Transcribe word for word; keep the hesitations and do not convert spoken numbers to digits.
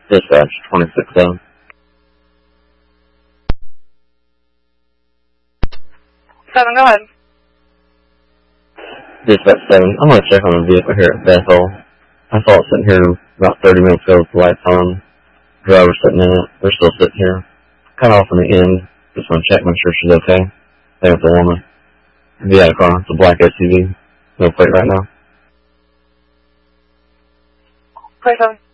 Dispatch, twenty-six seven. Seven, go ahead. Dispatch seven. I'm going to check on a vehicle here at Bethel. I saw it sitting here about thirty minutes ago with the lights on. Driver sitting in it. They're still sitting here. Kind of off on the end. Just want to check, make sure she's okay. I think it's a woman. If you had a car, it's a black S U V. No plate right now. Play seven.